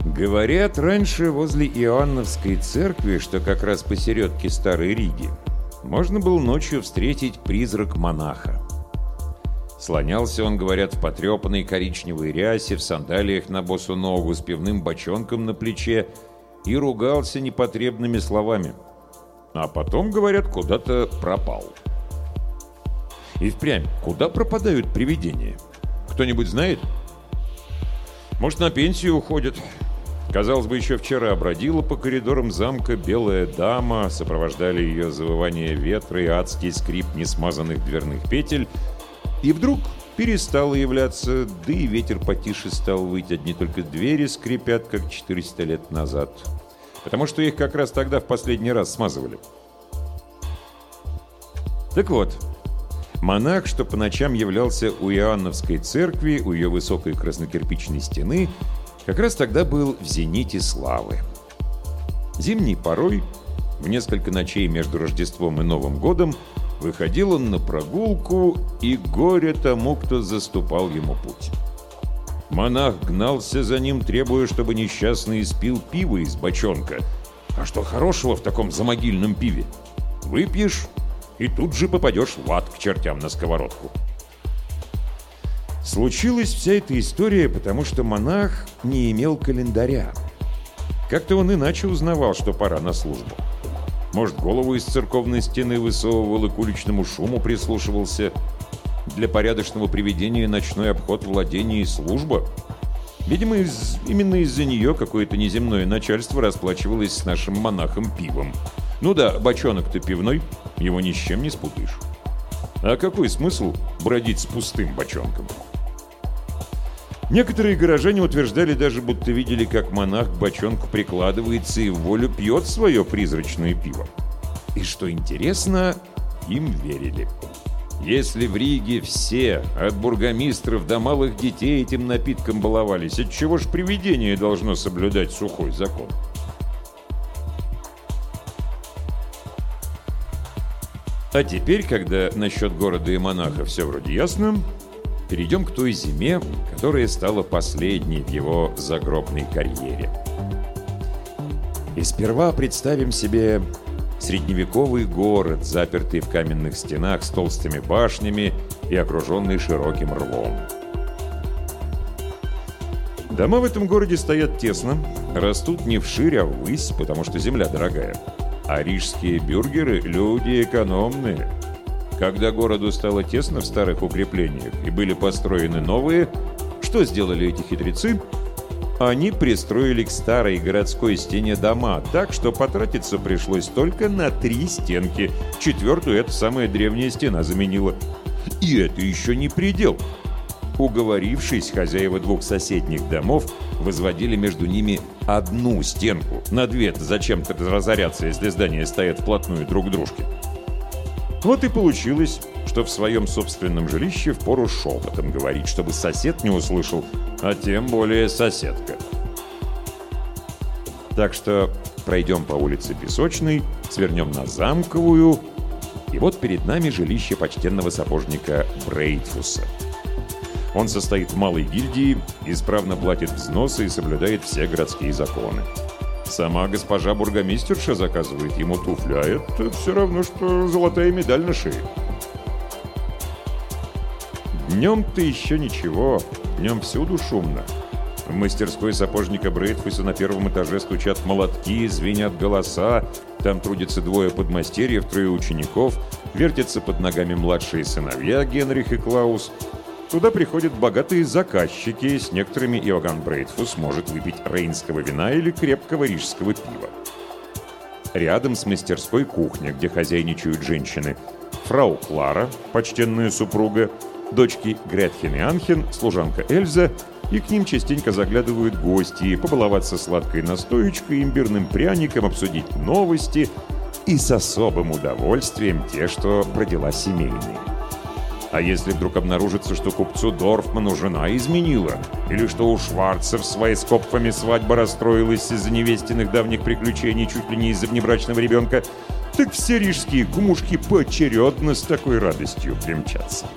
Говорят, раньше возле Иоанновской церкви, что как раз посередке Старой Риги, можно было ночью встретить призрак монаха. Слонялся он, говорят, в потрепанной коричневой рясе, в сандалиях на босу ногу, с пивным бочонком на плече и ругался непотребными словами. А потом, говорят, куда-то пропал. И впрямь, куда пропадают привидения? Кто-нибудь знает? Может, на пенсию уходят? Казалось бы, еще вчера бродила по коридорам замка белая дама, сопровождали ее завывание ветра и адский скрип несмазанных дверных петель, и вдруг перестала являться, да и ветер потише стал выть, одни только двери скрипят, как 400 лет назад, потому что их как раз тогда в последний раз смазывали. Так вот, монах, что по ночам являлся у Иоанновской церкви, у ее высокой краснокирпичной стены, как раз тогда был в зените славы. Зимней порой, в несколько ночей между Рождеством и Новым годом, выходил он на прогулку, и горе тому, кто заступал ему путь. Монах гнался за ним, требуя, чтобы несчастный испил пиво из бочонка. А что хорошего в таком замогильном пиве? Выпьешь, и тут же попадешь в ад к чертям на сковородку. Случилась вся эта история, потому что монах не имел календаря. Как-то он иначе узнавал, что пора на службу. Может, голову из церковной стены высовывал и к уличному шуму прислушивался. Для порядочного привидения ночной обход владения и служба. Видимо, именно из-за нее какое-то неземное начальство расплачивалось с нашим монахом пивом. Ну да, бочонок-то пивной, его ни с чем не спутаешь. А какой смысл бродить с пустым бочонком? Некоторые горожане утверждали даже, будто видели, как монах к бочонку прикладывается и в волю пьет свое призрачное пиво. И что интересно, им верили. Если в Риге все, от бургомистров до малых детей, этим напитком баловались, отчего ж привидение должно соблюдать сухой закон? А теперь, когда насчет города и монаха все вроде ясно, перейдем к той зиме, которая стала последней в его загробной карьере. И сперва представим себе средневековый город, запертый в каменных стенах с толстыми башнями и окруженный широким рвом. Дома в этом городе стоят тесно, растут не вширь, а ввысь, потому что земля дорогая. А рижские бюргеры – люди экономные. Когда городу стало тесно в старых укреплениях и были построены новые, что сделали эти хитрецы? Они пристроили к старой городской стене дома так, что потратиться пришлось только на 3 стенки. 4-ю эта самая древняя стена заменила. И это еще не предел. Уговорившись, хозяева 2 соседних домов возводили между ними 1 стенку. На 2-то зачем-то разоряться, если здания стоят вплотную друг к дружке. Вот и получилось, что в своем собственном жилище впору шепотом говорить, чтобы сосед не услышал, а тем более соседка. Так что пройдем по улице Песочной, свернем на Замковую, и вот перед нами жилище почтенного сапожника Брейтфуса. Он состоит в малой гильдии, исправно платит взносы и соблюдает все городские законы. Сама госпожа бургомистерша заказывает ему туфли, а это все равно, что золотая медаль на шее. Днем-то еще ничего, днем всюду шумно. В мастерской сапожника Брейтфуса на 1-м этаже стучат молотки, звенят голоса, там трудятся 2 подмастерьев, 3 учеников, вертятся под ногами младшие сыновья Генрих и Клаус. Туда приходят богатые заказчики, с некоторыми Иоганн Брейтфус может выпить рейнского вина или крепкого рижского пива. Рядом с мастерской кухня, где хозяйничают женщины. Фрау Клара, почтенная супруга, дочки Гретхен и Анхен, служанка Эльза, и к ним частенько заглядывают гости, побаловаться сладкой настоечкой, имбирным пряником, обсудить новости и с особым удовольствием те, что про дела семейные. А если вдруг обнаружится, что купцу Дорфману жена изменила, или что у Шварца в Свайскопфами свадьба расстроилась из-за невестиных давних приключений, чуть ли не из-за внебрачного ребенка, так все рижские кумушки поочередно с такой радостью примчатся.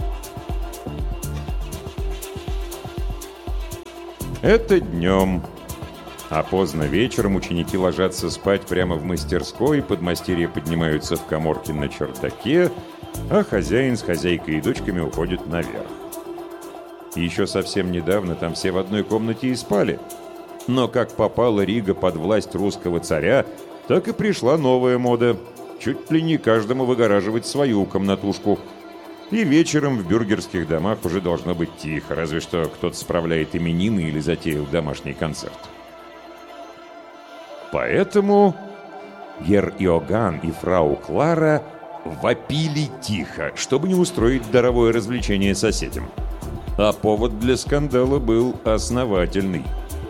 Это днем. А поздно вечером ученики ложатся спать прямо в мастерской, подмастерья поднимаются в каморке на чердаке, а хозяин с хозяйкой и дочками уходят наверх. И еще совсем недавно там все в одной комнате и спали. Но как попала Рига под власть русского царя, так и пришла новая мода. Чуть ли не каждому выгораживать свою комнатушку. И вечером в бюргерских домах уже должно быть тихо, разве что кто-то справляет именины или затеял домашний концерт. Поэтому гер Иоганн и фрау Клара вопили тихо, чтобы не устроить даровое развлечение соседям. А повод для скандала был основательный.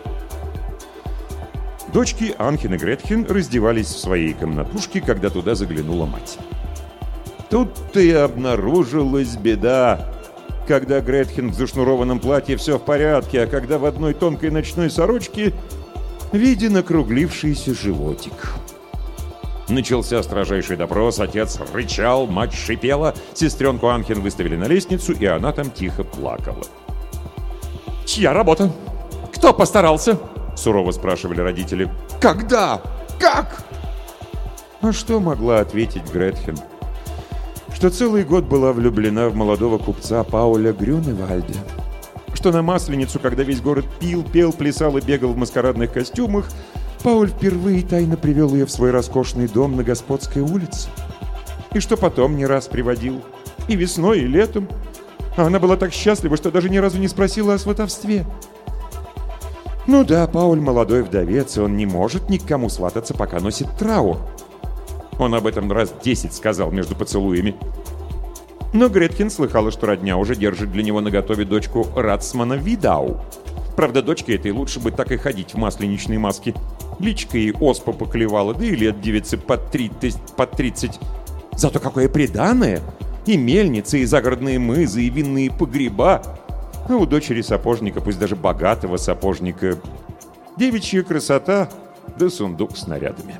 Дочки Анхен и Гретхен раздевались в своей комнатушке, когда туда заглянула мать. Тут-то и обнаружилась беда. Когда Гретхен в зашнурованном платье все в порядке, а когда в одной тонкой ночной сорочке виден округлившийся животик. Начался строжайший допрос, отец рычал, мать шипела, сестренку Анхен выставили на лестницу, и она там тихо плакала. «Чья работа? Кто постарался?» — сурово спрашивали родители. «Когда? Как?» А что могла ответить Гретхен? Что целый год была влюблена в молодого купца Пауля Грюневальда. Что на Масленицу, когда весь город пил, пел, плясал и бегал в маскарадных костюмах, Пауль впервые тайно привел ее в свой роскошный дом на Господской улице. И что потом не раз приводил. И весной, и летом. А она была так счастлива, что даже ни разу не спросила о сватовстве. Ну да, Пауль молодой вдовец, и он не может ни к кому свататься, пока носит траур. Он об этом раз 10 сказал между поцелуями. Но Гретхен слыхала, что родня уже держит для него наготове дочку Рацмана Видау. Правда, дочке этой лучше бы так и ходить в масленичной маске. Личка ей оспа поклевала, да и лет девицы под 30. Зато какое приданое! И мельницы, и загородные мызы, и винные погреба. А у дочери сапожника, пусть даже богатого сапожника, девичья красота, да сундук с снарядами.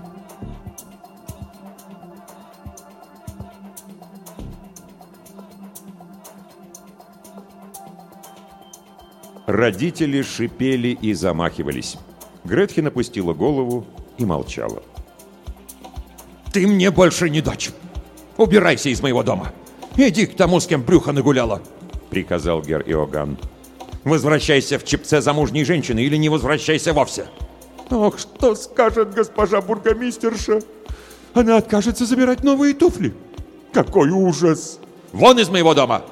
Родители шипели и замахивались. Гретхен опустила голову и молчала. «Ты мне больше не дочь! Убирайся из моего дома! Иди к тому, с кем брюхо нагуляла!» — приказал гер Иоганн. «Возвращайся в чепце замужней женщины или не возвращайся вовсе!» «Ох, что скажет госпожа бургомистерша? Она откажется забирать новые туфли! Какой ужас!» «Вон из моего дома!»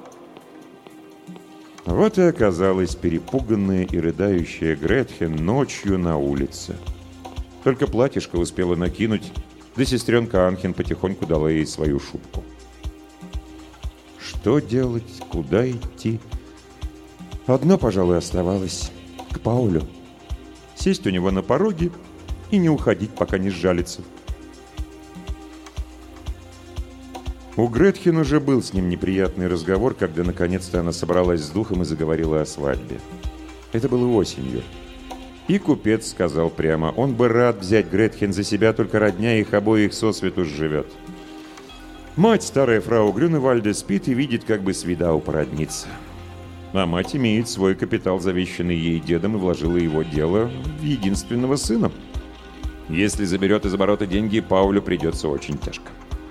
Вот и оказалась перепуганная и рыдающая Гретхен ночью на улице. Только платьишко успела накинуть, да сестренка Анхен потихоньку дала ей свою шубку. Что делать? Куда идти? Одно, пожалуй, оставалось — к Паулю. Сесть у него на пороге и не уходить, пока не сжалится. У Гретхен уже был с ним неприятный разговор, когда наконец-то она собралась с духом и заговорила о свадьбе. Это было осенью. И купец сказал прямо, он бы рад взять Гретхен за себя, только родня их обоих сосвету сживет. Мать, старая фрау Грюневальда, спит и видит, как бы с Видау породниться. А мать имеет свой капитал, завещанный ей дедом, и вложила его дело в единственного сына. Если заберет из оборота деньги, Паулю придется очень тяжко.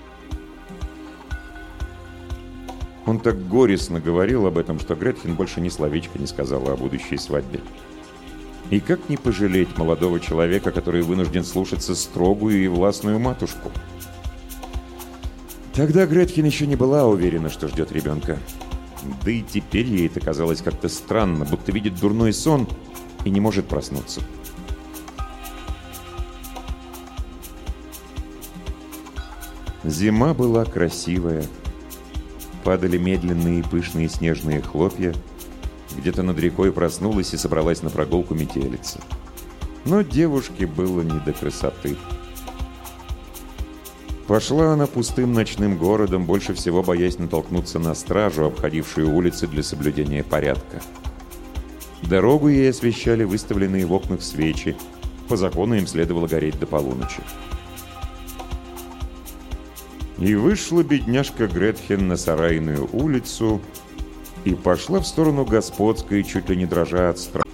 Он так горестно говорил об этом, что Гретхен больше ни словечка не сказала о будущей свадьбе. И как не пожалеть молодого человека, который вынужден слушаться строгую и властную матушку? Тогда Гретхен еще не была уверена, что ждет ребенка. Да и теперь ей это казалось как-то странно, будто видит дурной сон и не может проснуться. Зима была красивая. Падали медленные и пышные снежные хлопья. Где-то над рекой проснулась и собралась на прогулку метелица. Но девушке было не до красоты. Пошла она пустым ночным городом, больше всего боясь натолкнуться на стражу, обходившую улицы для соблюдения порядка. Дорогу ей освещали выставленные в окнах свечи. По закону им следовало гореть до полуночи. И вышла бедняжка Гретхен на Сарайную улицу и пошла в сторону Господской, чуть ли не дрожа от страха.